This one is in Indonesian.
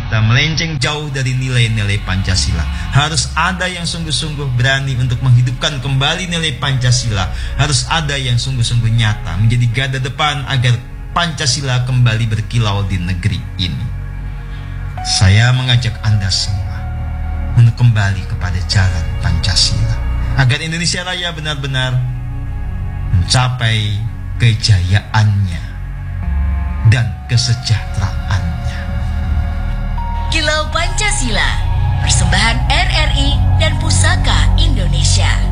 kita melenceng jauh dari nilai-nilai Pancasila. Harus ada yang sungguh-sungguh berani untuk menghidupkan kembali nilai Pancasila. Harus ada yang sungguh-sungguh nyata menjadi garda depan agar Pancasila kembali berkilau di negeri ini. Saya mengajak Anda semua untuk kembali kepada jalan Pancasila, agar Indonesia Raya benar-benar mencapai kejayaannya dan kesejahteraannya. Kilau Pancasila, persembahan RRI dan Pusaka Indonesia.